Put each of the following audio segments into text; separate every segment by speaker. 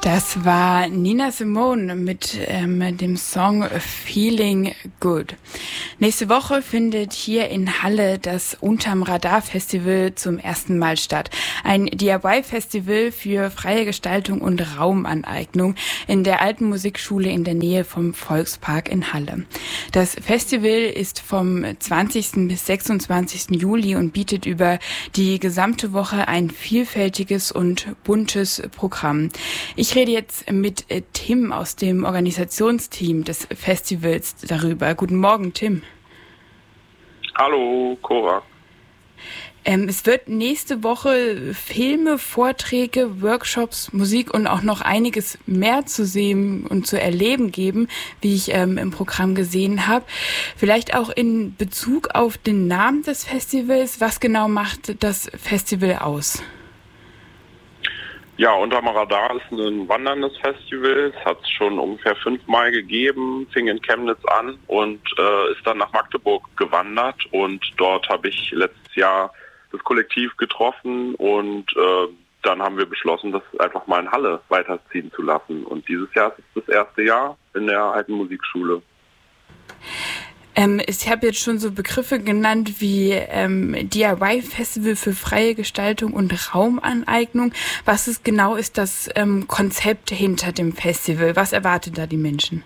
Speaker 1: Das war Nina Simone mit dem Song Feeling Good. Nächste Woche findet hier in Halle das Unterm Radar Festival zum ersten Mal statt. Ein DIY-Festival für freie Gestaltung und Raumaneignung in der Alten Musikschule in der Nähe vom Volkspark in Halle. Das Festival ist vom 20. bis 26. Juli und bietet über die gesamte Woche ein vielfältiges und buntes Programm. Ich rede jetzt mit Tim aus dem Organisationsteam des Festivals darüber. Guten Morgen, Tim.
Speaker 2: Hallo, Cora.
Speaker 1: Es wird nächste Woche Filme, Vorträge, Workshops, Musik und auch noch einiges mehr zu sehen und zu erleben geben, wie ich im Programm gesehen habe. Vielleicht auch in Bezug auf den Namen des Festivals. Was genau macht das Festival aus?
Speaker 2: Ja, Unterm Radar ist ein wanderndes Festival. Es hat es schon ungefähr 5-mal gegeben, fing in Chemnitz an und ist dann nach Magdeburg gewandert. Und dort habe ich letztes Jahr das Kollektiv getroffen und dann haben wir beschlossen, das einfach mal in Halle weiterziehen zu lassen. Und dieses Jahr ist das erste Jahr in der Alten Musikschule.
Speaker 1: Ich habe jetzt schon so Begriffe genannt wie DIY-Festival für freie Gestaltung und Raumaneignung. Was ist genau das Konzept hinter dem Festival? Was erwarten da die Menschen?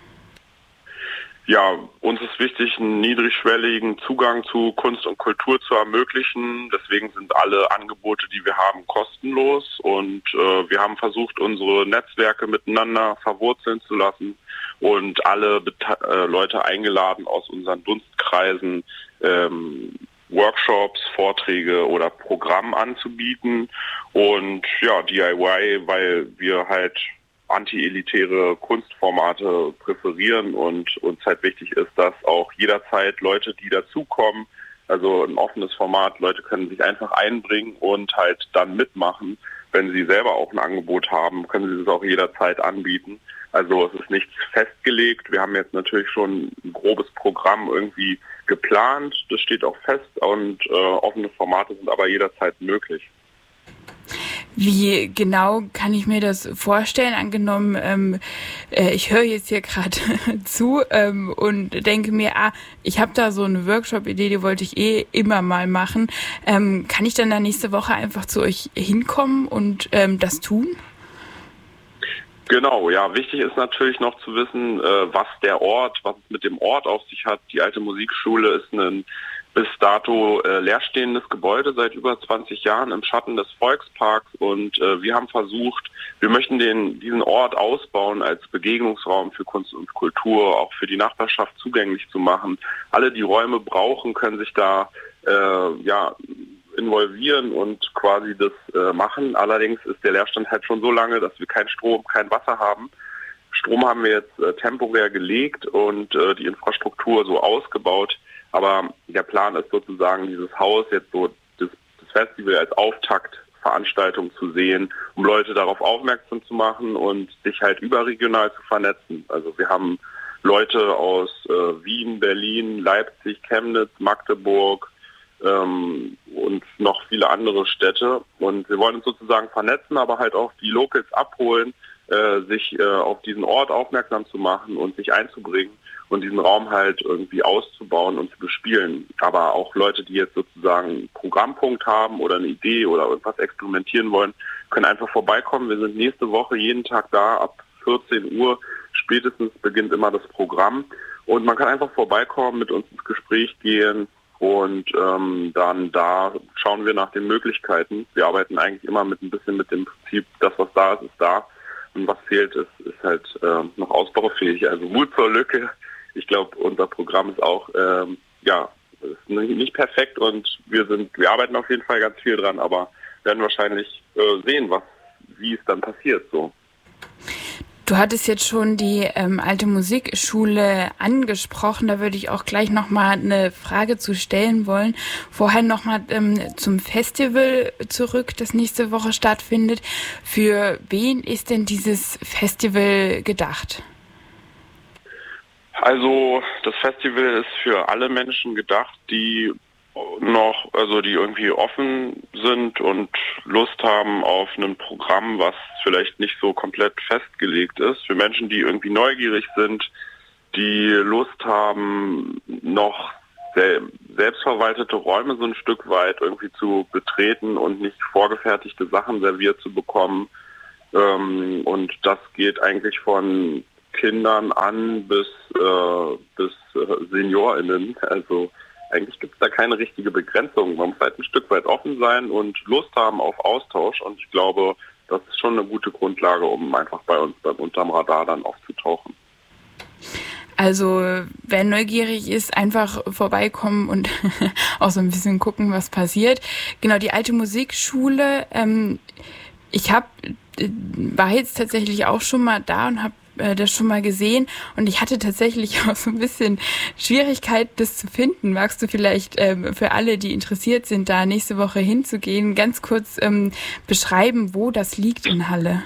Speaker 2: Ja, uns ist wichtig, einen niedrigschwelligen Zugang zu Kunst und Kultur zu ermöglichen. Deswegen sind alle Angebote, die wir haben, kostenlos. Und wir haben versucht, unsere Netzwerke miteinander verwurzeln zu lassen und alle Leute eingeladen aus unseren Dunstkreisen, Workshops, Vorträge oder Programm anzubieten. Und ja, DIY, weil wir halt anti-elitäre Kunstformate präferieren und uns halt wichtig ist, dass auch jederzeit Leute, die dazukommen, also ein offenes Format, Leute können sich einfach einbringen und halt dann mitmachen. Wenn sie selber auch ein Angebot haben, können sie das auch jederzeit anbieten. Also es ist nichts festgelegt. Wir haben jetzt natürlich schon ein grobes Programm irgendwie geplant. Das steht auch fest und offene Formate sind aber jederzeit möglich.
Speaker 1: Wie genau kann ich mir das vorstellen? Angenommen, ich höre jetzt hier gerade zu und denke mir, ich habe da so eine Workshop-Idee, die wollte ich immer mal machen. Kann ich dann da nächste Woche einfach zu euch hinkommen und das tun?
Speaker 2: Genau, ja, wichtig ist natürlich noch zu wissen, was es mit dem Ort auf sich hat. Die Alte Musikschule ist ein bis dato leerstehendes Gebäude seit über 20 Jahren im Schatten des Volksparks und wir haben versucht, wir möchten diesen Ort ausbauen als Begegnungsraum für Kunst und Kultur, auch für die Nachbarschaft zugänglich zu machen. Alle, die Räume brauchen, können sich da involvieren und quasi das machen. Allerdings ist der Leerstand halt schon so lange, dass wir kein Strom, kein Wasser haben. Strom haben wir jetzt temporär gelegt und die Infrastruktur so ausgebaut. Aber der Plan ist sozusagen, dieses Haus jetzt so das Festival als Auftaktveranstaltung zu sehen, um Leute darauf aufmerksam zu machen und sich halt überregional zu vernetzen. Also wir haben Leute aus Wien, Berlin, Leipzig, Chemnitz, Magdeburg und noch viele andere Städte. Und wir wollen uns sozusagen vernetzen, aber halt auch die Locals abholen, sich auf diesen Ort aufmerksam zu machen und sich einzubringen und diesen Raum halt irgendwie auszubauen und zu bespielen. Aber auch Leute, die jetzt sozusagen einen Programmpunkt haben oder eine Idee oder irgendwas experimentieren wollen, können einfach vorbeikommen. Wir sind nächste Woche jeden Tag da, ab 14 Uhr spätestens beginnt immer das Programm. Und man kann einfach vorbeikommen, mit uns ins Gespräch gehen und dann da schauen wir nach den Möglichkeiten. Wir arbeiten eigentlich immer ein bisschen mit dem Prinzip, das was da ist, ist da. Und was fehlt, ist halt noch ausbaufähig. Also Mut zur Lücke. Ich glaube, unser Programm ist auch ist nicht perfekt und wir arbeiten auf jeden Fall ganz viel dran, aber werden wahrscheinlich sehen, wie es dann passiert so.
Speaker 1: Du hattest jetzt schon die Alte Musikschule angesprochen, da würde ich auch gleich nochmal eine Frage zu stellen wollen. Vorher nochmal zum Festival zurück, das nächste Woche stattfindet. Für wen ist denn dieses Festival gedacht?
Speaker 2: Also das Festival ist für alle Menschen gedacht, die noch, also die irgendwie offen sind und Lust haben auf ein Programm, was vielleicht nicht so komplett festgelegt ist. Für Menschen, die irgendwie neugierig sind, die Lust haben, noch selbstverwaltete Räume so ein Stück weit irgendwie zu betreten und nicht vorgefertigte Sachen serviert zu bekommen. Und das geht eigentlich von Kindern an bis SeniorInnen. Also eigentlich gibt es da keine richtige Begrenzung. Man muss halt ein Stück weit offen sein und Lust haben auf Austausch. Und ich glaube, das ist schon eine gute Grundlage, um einfach bei uns beim Unterm Radar dann aufzutauchen.
Speaker 1: Also wer neugierig ist, einfach vorbeikommen und auch so ein bisschen gucken, was passiert. Genau, die alte Musikschule. War jetzt tatsächlich auch schon mal da und habe das schon mal gesehen. Und ich hatte tatsächlich auch so ein bisschen Schwierigkeit, das zu finden. Magst du vielleicht für alle, die interessiert sind, da nächste Woche hinzugehen, ganz kurz beschreiben, wo das liegt in Halle?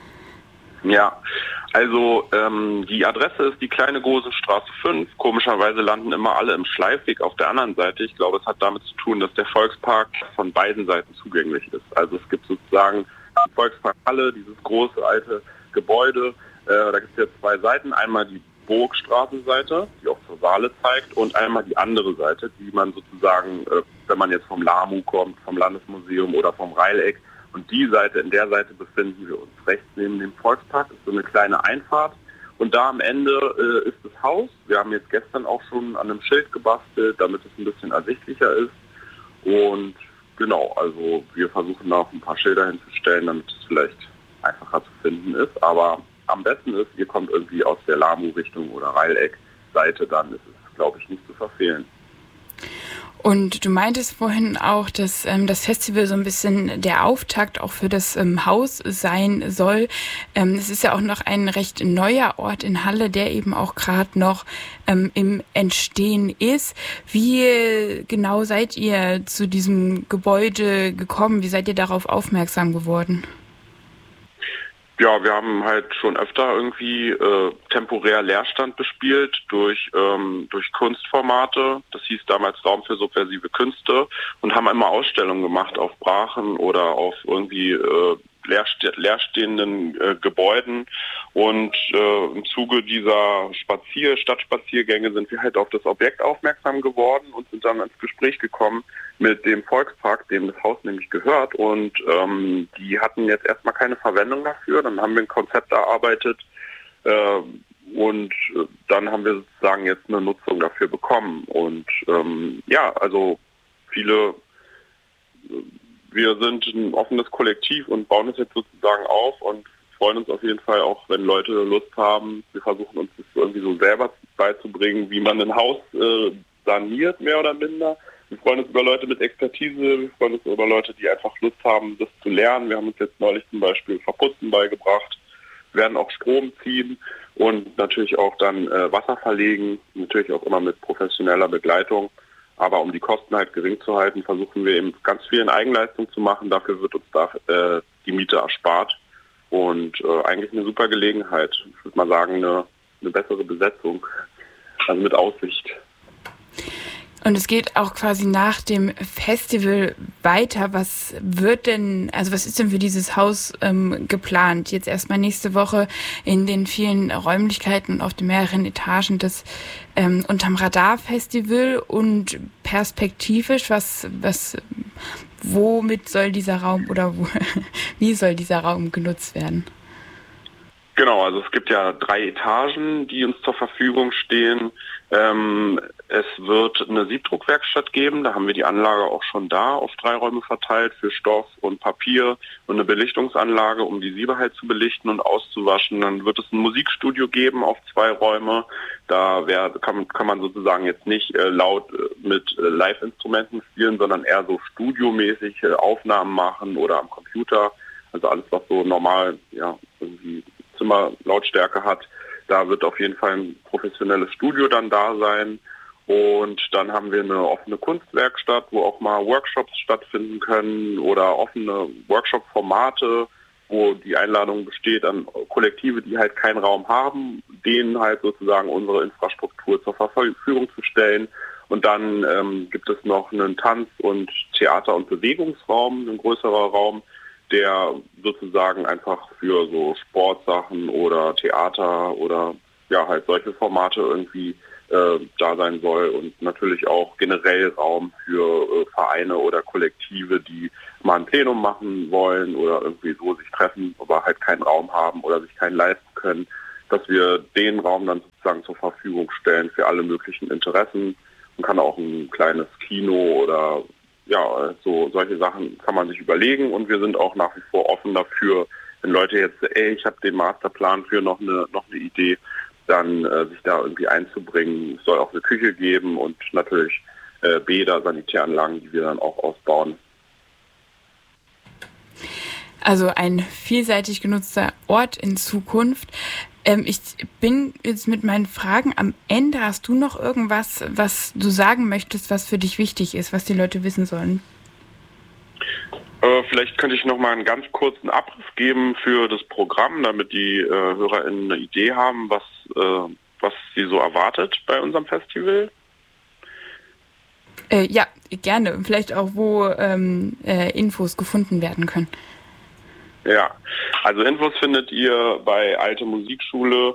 Speaker 2: Ja, also die Adresse ist die Kleine Gosenstraße 5. Komischerweise landen immer alle im Schleifweg auf der anderen Seite. Ich glaube, es hat damit zu tun, dass der Volkspark von beiden Seiten zugänglich ist. Also es gibt sozusagen die Volkspark Halle, dieses große alte Gebäude. Da gibt es jetzt zwei Seiten. Einmal die Burgstraßenseite, die auch zur Saale zeigt, und einmal die andere Seite, die man sozusagen, wenn man jetzt vom LAMU kommt, vom Landesmuseum oder vom Reileck, und die Seite, in der Seite befinden wir uns rechts neben dem Volkspark, ist so eine kleine Einfahrt. Und da am Ende ist das Haus. Wir haben jetzt gestern auch schon an einem Schild gebastelt, damit es ein bisschen ersichtlicher ist. Und genau, also wir versuchen da auch ein paar Schilder hinzustellen, damit es vielleicht einfacher zu finden ist. Aber am besten ist, ihr kommt irgendwie aus der LAMU-Richtung oder Reileck-Seite, dann ist es, glaube ich, nicht zu verfehlen.
Speaker 1: Und du meintest vorhin auch, dass das Festival so ein bisschen der Auftakt auch für das Haus sein soll. Es ist ja auch noch ein recht neuer Ort in Halle, der eben auch gerade noch im Entstehen ist. Wie genau seid ihr zu diesem Gebäude gekommen? Wie seid ihr darauf aufmerksam geworden?
Speaker 2: Ja, wir haben halt schon öfter irgendwie temporär Leerstand bespielt durch Kunstformate. Das hieß damals Raum für subversive Künste, und haben immer Ausstellungen gemacht auf Brachen oder auf irgendwie leerstehenden Gebäuden. Und im Zuge dieser Stadtspaziergänge sind wir halt auf das Objekt aufmerksam geworden und sind dann ins Gespräch gekommen mit dem Volkspark, dem das Haus nämlich gehört. Und die hatten jetzt erstmal keine Verwendung dafür. Dann haben wir ein Konzept erarbeitet und dann haben wir sozusagen jetzt eine Nutzung dafür bekommen. Und also wir sind ein offenes Kollektiv und bauen es jetzt sozusagen auf und freuen uns auf jeden Fall auch, wenn Leute Lust haben. Wir versuchen uns das irgendwie so selber beizubringen, wie man ein Haus saniert, mehr oder minder. Wir freuen uns über Leute mit Expertise, wir freuen uns über Leute, die einfach Lust haben, das zu lernen. Wir haben uns jetzt neulich zum Beispiel Verputzen beigebracht, werden auch Strom ziehen und natürlich auch dann Wasser verlegen, natürlich auch immer mit professioneller Begleitung. Aber um die Kosten halt gering zu halten, versuchen wir eben ganz viel in Eigenleistung zu machen. Dafür wird uns da die Miete erspart. Und eigentlich eine super Gelegenheit. Ich würde mal sagen, eine bessere Besetzung, also mit Aussicht.
Speaker 1: Und es geht auch quasi nach dem Festival weiter. Was ist denn für dieses Haus geplant? Jetzt erstmal nächste Woche in den vielen Räumlichkeiten und auf den mehreren Etagen des Unterm Radar Festival, und perspektivisch, womit soll dieser Raum wie soll dieser Raum genutzt werden?
Speaker 2: Genau, also es gibt ja 3 Etagen, die uns zur Verfügung stehen. Es wird eine Siebdruckwerkstatt geben, da haben wir die Anlage auch schon da auf 3 Räume verteilt für Stoff und Papier, und eine Belichtungsanlage, um die Siebe halt zu belichten und auszuwaschen. Dann wird es ein Musikstudio geben auf 2 Räume. Da kann man sozusagen jetzt nicht laut mit Live-Instrumenten spielen, sondern eher so studiomäßig Aufnahmen machen oder am Computer. Also alles, was so normal irgendwie Zimmerlautstärke hat. Da wird auf jeden Fall ein professionelles Studio dann da sein. Und dann haben wir eine offene Kunstwerkstatt, wo auch mal Workshops stattfinden können oder offene Workshop-Formate, wo die Einladung besteht an Kollektive, die halt keinen Raum haben, denen halt sozusagen unsere Infrastruktur zur Verfügung zu stellen. Und dann gibt es noch einen Tanz- und Theater- und Bewegungsraum, ein größerer Raum, der sozusagen einfach für so Sportsachen oder Theater oder ja halt solche Formate irgendwie da sein soll und natürlich auch generell Raum für Vereine oder Kollektive, die mal ein Plenum machen wollen oder irgendwie so sich treffen, aber halt keinen Raum haben oder sich keinen leisten können, dass wir den Raum dann sozusagen zur Verfügung stellen für alle möglichen Interessen. Man kann auch ein kleines Kino oder ja, so solche Sachen kann man sich überlegen und wir sind auch nach wie vor offen dafür, wenn Leute jetzt, ich habe den Masterplan für noch eine Idee, dann sich da irgendwie einzubringen. Es soll auch eine Küche geben und natürlich Bäder, Sanitäranlagen, die wir dann auch ausbauen.
Speaker 1: Also ein vielseitig genutzter Ort in Zukunft. Ich bin jetzt mit meinen Fragen am Ende. Hast du noch irgendwas, was du sagen möchtest, was für dich wichtig ist, was die Leute wissen sollen?
Speaker 2: Vielleicht könnte ich noch mal einen ganz kurzen Abriss geben für das Programm, damit die HörerInnen eine Idee haben, was sie so erwartet bei unserem Festival.
Speaker 1: Ja, gerne. Und vielleicht auch, wo Infos gefunden werden können.
Speaker 2: Ja, also Infos findet ihr bei Alte Musikschule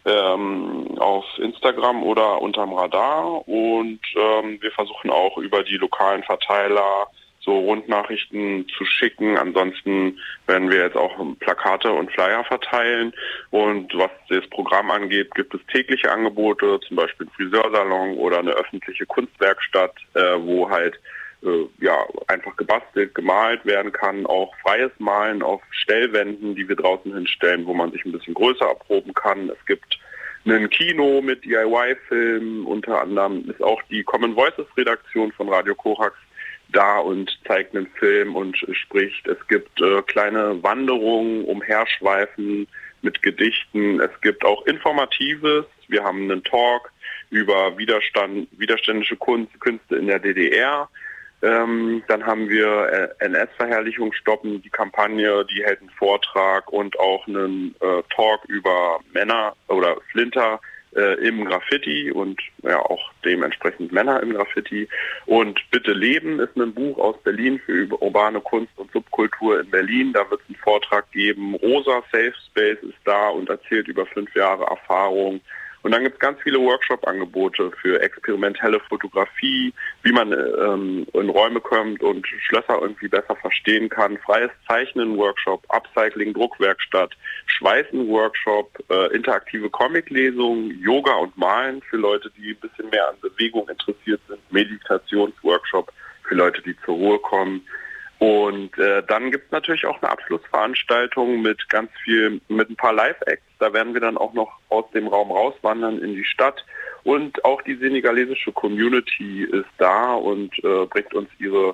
Speaker 2: auf Instagram oder unterm Radar und wir versuchen auch über die lokalen Verteiler so Rundnachrichten zu schicken. Ansonsten werden wir jetzt auch Plakate und Flyer verteilen. Und was das Programm angeht, gibt es tägliche Angebote, zum Beispiel einen Friseursalon oder eine öffentliche Kunstwerkstatt, wo halt einfach gebastelt, gemalt werden kann, auch freies Malen auf Stellwänden, die wir draußen hinstellen, wo man sich ein bisschen größer erproben kann. Es gibt ein Kino mit DIY-Filmen, unter anderem ist auch die Common Voices-Redaktion von Radio Korax da und zeigt einen Film und spricht. Es gibt kleine Wanderungen, Umherschweifen mit Gedichten. Es gibt auch Informatives. Wir haben einen Talk über widerständische Künste in der DDR. Dann haben wir NS-Verherrlichung stoppen, die Kampagne, die hält einen Vortrag und auch einen Talk über Männer oder Flinter im Graffiti und ja auch dementsprechend Männer im Graffiti. Und Bitte Leben ist ein Buch aus Berlin für urbane Kunst und Subkultur in Berlin. Da wird es einen Vortrag geben. Rosa Safe Space ist da und erzählt über 5 Jahre Erfahrung. Und dann gibt es ganz viele Workshop-Angebote für experimentelle Fotografie, wie man in Räume kommt und Schlösser irgendwie besser verstehen kann. Freies Zeichnen-Workshop, Upcycling, Druckwerkstatt, Schweißen-Workshop, interaktive Comic-Lesung, Yoga und Malen für Leute, die ein bisschen mehr an Bewegung interessiert sind, Meditationsworkshop für Leute, die zur Ruhe kommen. Und dann gibt es natürlich auch eine Abschlussveranstaltung mit ein paar Live-Acts. Da werden wir dann auch noch aus dem Raum rauswandern in die Stadt. Und auch die senegalesische Community ist da und bringt uns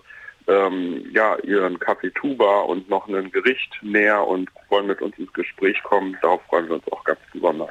Speaker 2: ihren Kaffee Tuba und noch ein Gericht näher und wollen mit uns ins Gespräch kommen. Darauf freuen wir uns auch ganz besonders.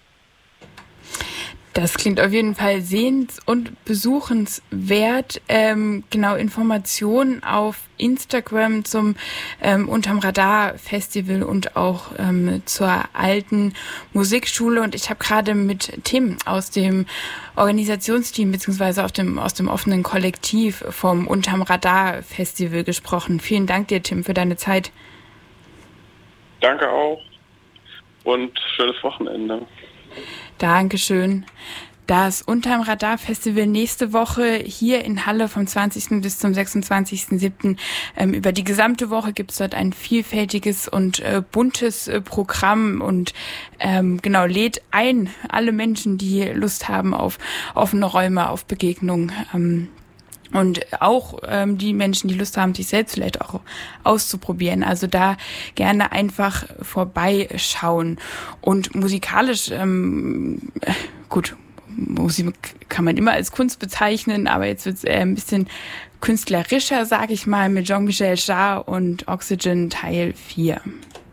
Speaker 1: Das klingt auf jeden Fall sehens- und besuchenswert. Genau, Informationen auf Instagram zum Unterm Radar Festival und auch zur Alten Musikschule. Und ich habe gerade mit Tim aus dem Organisationsteam beziehungsweise aus dem offenen Kollektiv vom Unterm Radar Festival gesprochen. Vielen Dank dir, Tim, für deine Zeit.
Speaker 2: Danke auch und schönes Wochenende.
Speaker 1: Dankeschön. Das Unterm Radar Festival nächste Woche hier in Halle vom 20. bis zum 26.07. Über die gesamte Woche gibt es dort ein vielfältiges und buntes Programm und lädt ein alle Menschen, die Lust haben auf offene Räume, auf Begegnung. Und auch die Menschen, die Lust haben, sich selbst vielleicht auch auszuprobieren. Also da gerne einfach vorbeischauen. Und musikalisch, Musik kann man immer als Kunst bezeichnen, aber jetzt wird es ein bisschen künstlerischer, sage ich mal, mit Jean-Michel Jarre und Oxygen Teil 4.